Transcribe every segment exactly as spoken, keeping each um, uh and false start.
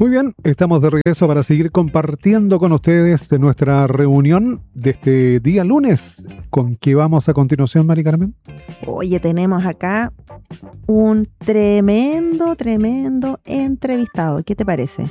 Muy bien, estamos de regreso para seguir compartiendo con ustedes de nuestra reunión de este día lunes. ¿Con qué vamos a continuación, Mari Carmen? Oye, tenemos acá un tremendo, tremendo entrevistado. ¿Qué te parece?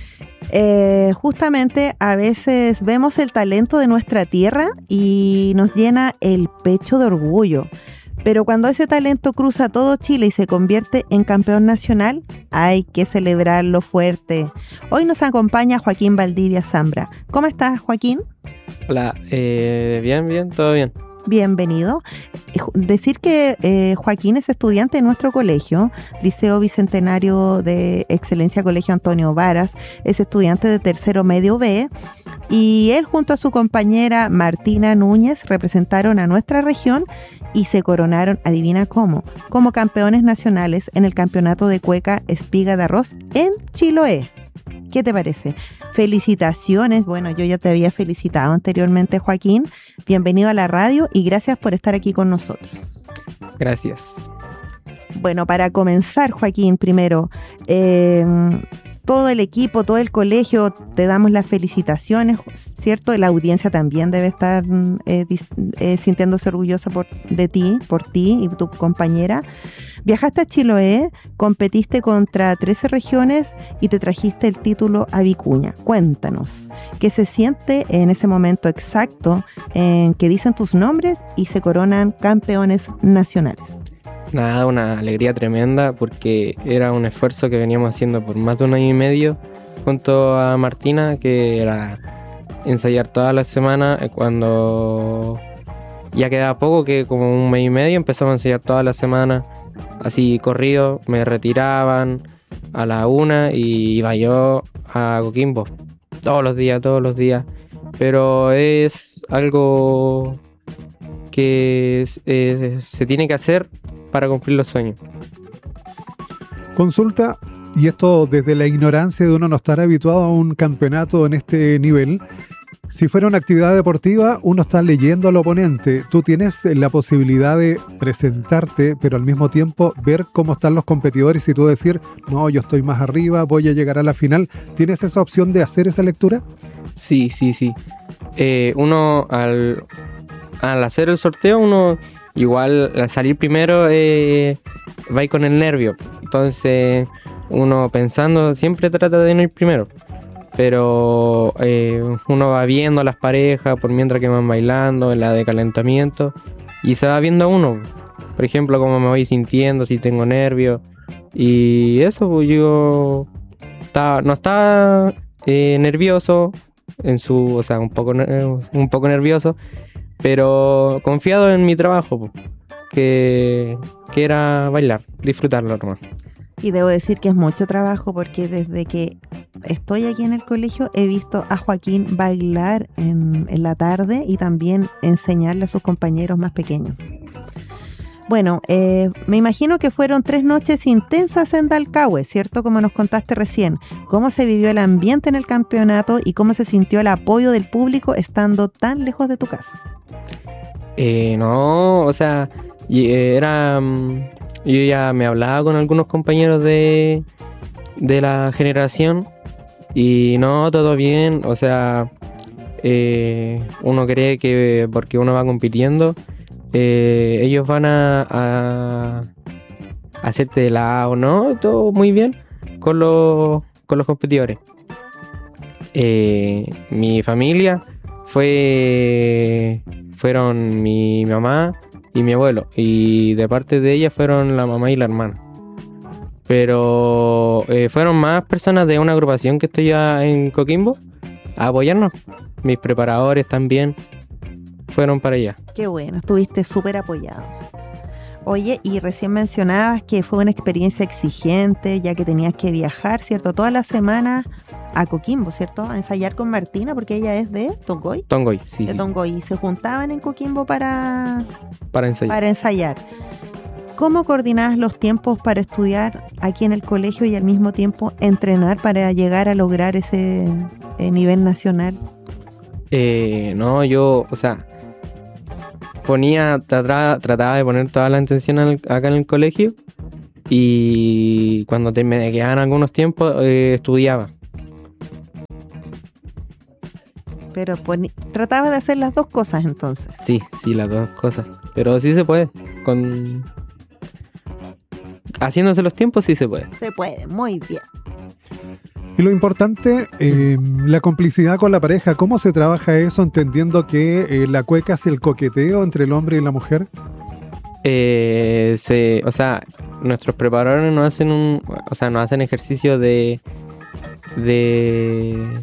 Eh, justamente a veces vemos el talento de nuestra tierra y nos llena el pecho de orgullo. Pero cuando ese talento cruza todo Chile y se convierte en campeón nacional, hay que celebrarlo fuerte. Hoy nos acompaña Joaquín Valdivia Zambra. ¿Cómo estás, Joaquín? Hola, eh, bien, bien, todo bien. Bienvenido. Decir que eh, Joaquín es estudiante de nuestro colegio, Liceo Bicentenario de Excelencia Colegio Antonio Varas, es estudiante de tercero medio B, y él junto a su compañera Martina Núñez representaron a nuestra región y se coronaron, adivina cómo, como campeones nacionales en el campeonato de cueca espiga de arroz en Chiloé. ¿Qué te parece? Felicitaciones. Bueno, yo ya te había felicitado anteriormente, Joaquín. Bienvenido a la radio y gracias por estar aquí con nosotros. Gracias. Bueno, para comenzar, Joaquín, primero, eh, todo el equipo, todo el colegio, te damos las felicitaciones, ¿cierto? La audiencia también debe estar eh, eh, sintiéndose orgullosa por, de ti, por ti y tu compañera. Viajaste a Chiloé, competiste contra trece regiones y te trajiste el título a Vicuña. Cuéntanos, ¿qué se siente en ese momento exacto en que dicen tus nombres y se coronan campeones nacionales? Nada, una alegría tremenda porque era un esfuerzo que veníamos haciendo por más de un año y medio junto a Martina, que era ensayar todas las semanas. Cuando ya quedaba poco, que como un mes y medio, empezamos a ensayar todas las semanas, así corrido, me retiraban a la una y iba yo a Coquimbo, todos los días, todos los días, pero es algo que es, es, se tiene que hacer para cumplir los sueños. Consulta, y esto desde la ignorancia de uno no estar habituado a un campeonato en este nivel. Si fuera una actividad deportiva, uno está leyendo al oponente. Tú tienes la posibilidad de presentarte, pero al mismo tiempo ver cómo están los competidores y tú decir, no, yo estoy más arriba, voy a llegar a la final. ¿Tienes esa opción de hacer esa lectura? Sí, sí, sí. Eh, uno al, al hacer el sorteo, uno igual al salir primero eh, va con el nervio. Entonces uno pensando siempre trata de no ir primero. Pero eh, uno va viendo a las parejas por mientras que van bailando, en la de calentamiento, y se va viendo a uno, por ejemplo, cómo me voy sintiendo, si tengo nervios, y eso, pues yo estaba, no estaba eh, nervioso, en su, o sea, un poco, un poco nervioso, pero confiado en mi trabajo, pues, que, que era bailar, disfrutarlo nomás. Y debo decir que es mucho trabajo porque desde que estoy aquí en el colegio he visto a Joaquín bailar en, en la tarde y también enseñarle a sus compañeros más pequeños. Bueno, eh, me imagino que fueron tres noches intensas en Dalcahue, ¿cierto? Como nos contaste recién. ¿Cómo se vivió el ambiente en el campeonato y cómo se sintió el apoyo del público estando tan lejos de tu casa? Eh, no, o sea, era... Yo ya me hablaba con algunos compañeros de, de la generación y no, todo bien, o sea, eh, uno cree que porque uno va compitiendo, eh, ellos van a, a hacerte de lado, ¿no? Todo muy bien con los, con los competidores. Eh, mi familia fue fueron mi mamá y mi abuelo, y de parte de ella fueron la mamá y la hermana, pero eh, fueron más personas de una agrupación que estoy ya en Coquimbo a apoyarnos. Mis preparadores también fueron para allá. Qué bueno, estuviste súper apoyado. Oye, y recién mencionabas que fue una experiencia exigente, ya que tenías que viajar, ¿cierto? Todas las semanas a Coquimbo, ¿cierto? A ensayar con Martina, porque ella es de Tongoy. Tongoy, sí. De sí. Tongoy. Y se juntaban en Coquimbo para, para ensayar. Para ensayar. ¿Cómo coordinabas los tiempos para estudiar aquí en el colegio y al mismo tiempo entrenar para llegar a lograr ese eh, nivel nacional? Eh, no, yo, o sea, ponía, trataba, trataba de poner toda la intención al, acá en el colegio, y cuando te, me quedaban algunos tiempos eh, estudiaba, Pero pues, trataba de hacer las dos cosas entonces. Sí, sí, las dos cosas. Pero sí se puede. Con haciéndose los tiempos sí se puede. Se puede, muy bien. Y lo importante, eh, la complicidad con la pareja. ¿Cómo se trabaja eso entendiendo que eh, la cueca es el coqueteo entre el hombre y la mujer? Eh, se, o sea, nuestros preparadores nos hacen un, o sea, nos hacen ejercicio de de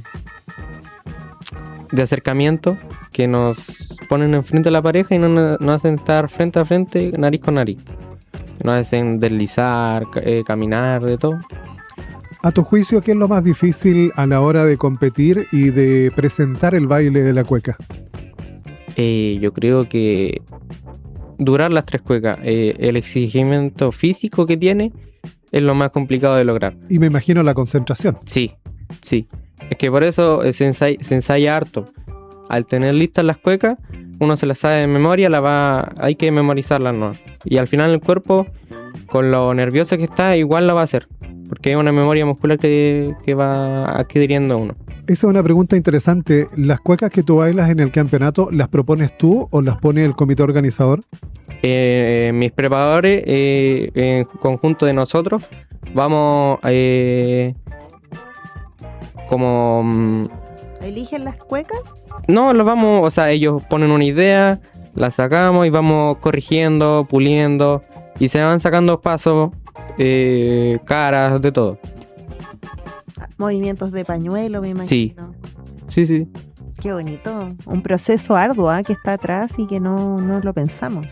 de acercamiento que nos ponen enfrente a la pareja y no nos, nos hacen estar frente a frente, nariz con nariz. Nos hacen deslizar, eh, caminar, de todo. A tu juicio, ¿qué es lo más difícil a la hora de competir y de presentar el baile de la cueca? Eh, yo creo que durar las tres cuecas, eh, el exigimiento físico que tiene es lo más complicado de lograr. Y me imagino la concentración. Sí, sí. Es que por eso eh, se, ensay se ensaya harto. Al tener listas las cuecas, uno se las sabe de memoria, la va, hay que memorizarlas, ¿no? Y al final el cuerpo, con lo nervioso que está, igual la va a hacer. Porque es una memoria muscular que, que va adquiriendo uno. Esa es una pregunta interesante. ¿Las cuecas que tú bailas en el campeonato, las propones tú o las pone el comité organizador? Eh, mis preparadores, eh, en conjunto de nosotros, vamos eh, como... ¿Eligen las cuecas? No, los vamos, o sea, ellos ponen una idea, la sacamos y vamos corrigiendo, puliendo, y se van sacando pasos, eh, caras, de todo. Movimientos de pañuelo, me imagino. Sí, sí, sí. Qué bonito. Un proceso arduo, ¿eh? Que está atrás y que no, no lo pensamos.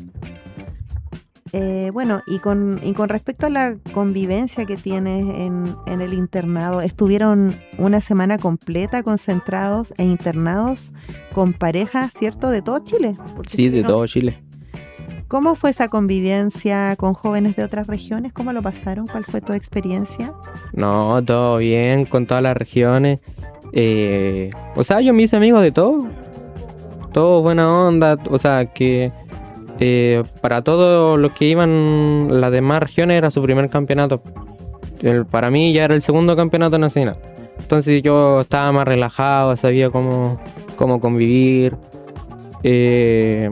Eh, bueno, y con, y con respecto a la convivencia que tienes en, en el internado, ¿estuvieron una semana completa concentrados e internados con parejas, cierto, de todo Chile? Porque Sí, de no, todo Chile. ¿cómo fue esa convivencia con jóvenes de otras regiones? ¿Cómo lo pasaron? ¿Cuál fue tu experiencia? No, todo bien, con todas las regiones. Eh, o sea, yo me hice amigos de todo. Todo buena onda, o sea, que... Eh, para todos los que iban las demás regiones era su primer campeonato. El, para mí ya era el segundo campeonato nacional. Entonces yo estaba más relajado, sabía cómo, cómo convivir, eh,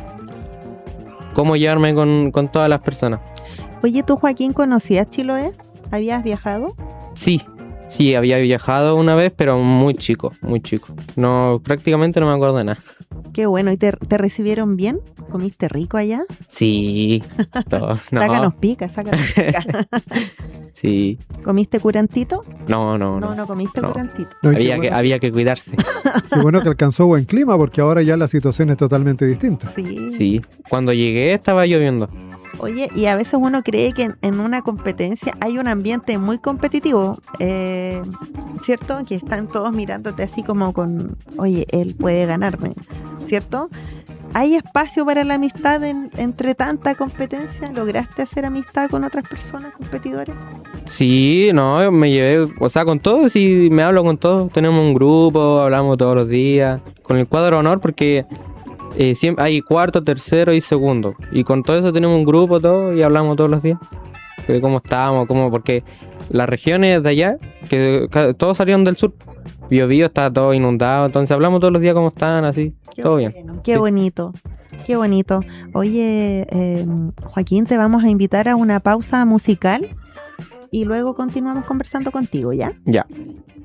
cómo llevarme con, con todas las personas. Oye, ¿tú, Joaquín, conocías Chiloé? ¿Habías viajado? Sí, sí, había viajado una vez, pero muy chico, muy chico. No, prácticamente no me acuerdo de nada. Qué bueno. ¿Y te, te recibieron bien? ¿Comiste rico allá? Sí, todo, no. Sácanos pica, sácanos pica. Sí. ¿Comiste curantito? No, no, No, no. no comiste no. curantito. No, y Había qué que, bueno, había que cuidarse. qué bueno que alcanzó buen clima porque ahora ya la situación es totalmente distinta. Sí. Sí. Cuando llegué estaba lloviendo. Oye, y a veces uno cree que en, en una competencia hay un ambiente muy competitivo, eh, ¿cierto? Que están todos mirándote así como con, oye, él puede ganarme, ¿cierto? ¿Hay espacio para la amistad en, entre tanta competencia? ¿Lograste hacer amistad con otras personas competidores? Sí, no, me llevé, o sea, con todos, sí, me hablo con todos. Tenemos un grupo, hablamos todos los días. Con el cuadro de honor, porque eh, siempre hay cuarto, tercero y segundo. Y con todo eso tenemos un grupo, todo, y hablamos todos los días. De cómo estábamos, cómo, porque las regiones de allá, que ca- todos salieron del sur. Biobío está todo inundado, entonces hablamos todos los días cómo están, así, Qué todo bueno, bien. Qué Sí. bonito, qué bonito. Oye, eh, Joaquín, te vamos a invitar a una pausa musical y luego continuamos conversando contigo, ¿ya? Ya.